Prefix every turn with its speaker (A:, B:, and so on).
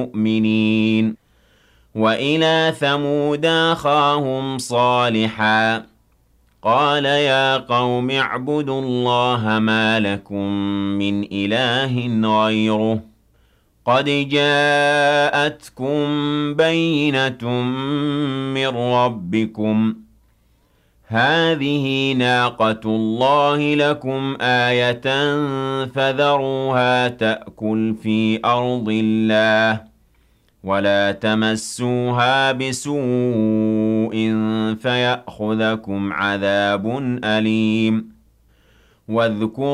A: مُؤْمِنِينَ وَإِلَىٰ ثَمُودَ أَخَاهُمْ صَالِحًا قَالَ يَا قَوْمِ اعْبُدُوا اللَّهَ مَا لَكُم مِّنْ إِلَٰهٍ غَيْرُهُ قَدْ جَاءَتْكُم بَيِّنَةٌ مِّن رَّبِّكُمْ ۖ هَٰذِهِ نَاقَةُ اللَّهِ لَكُمْ آيَةً فَذَرُوهَا تَأْكُلْ فِي أَرْضِ اللَّهِ وَلَا تَمَسُّوهَا بِسُوءٍ فَيَأْخُذَكُمْ عَذَابٌ أَلِيمٌ واذكروا